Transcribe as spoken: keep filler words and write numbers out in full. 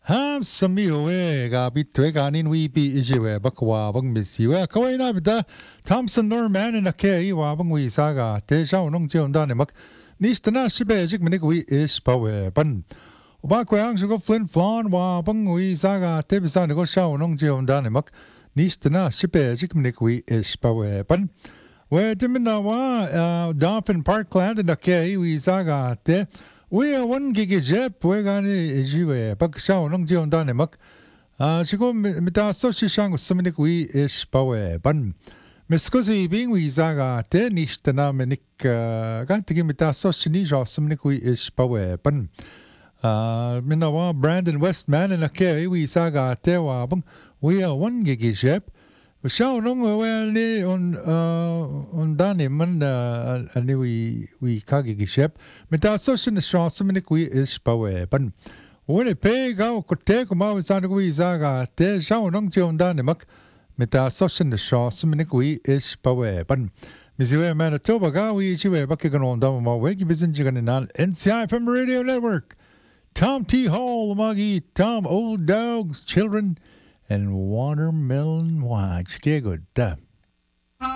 Ham samiwe ga bitwe ganin we bi ijiwe bakwa bang misiwe kawai na bida Thompson Norman in a kei wa bang we saga te shao nong jion dane mak nistana shibe jik minik we ish pawe ban ba ko yang shugo Flint Flon wa bang we saga te bisa ne go shao nong jion dane mak nistana shibe jik minik we ish pawe ban we dimina wa Dolphin Parkland in a kei we saga te we are one gig jep we gani jiwe bak shao nong jion dane mak ah chigo mita so shi shang suminik we ish pawe ban Miskosi being we zaga te nishtana menik gan tigi mita so shi ni jo suminik we ish pawe ban ah minawa Brandon Westman and a ke we zaga te wa bang we are one gig jep shao nong we ni on on dane man ani we we kagi gishep mita so shi ni sho suminik we ish pawe ban When pe ga ko te ko ma sa ko zaga te shao nong jion dane mak mita social the shaw suminik we ish pawe ban miziwe Manitoba ga we jiwe bakigan on dama ma we gibizin jigan nan N C I F M Radio Network Tom T Hall Magi Tom Old Dogs Children and Watermelon Wine. Good.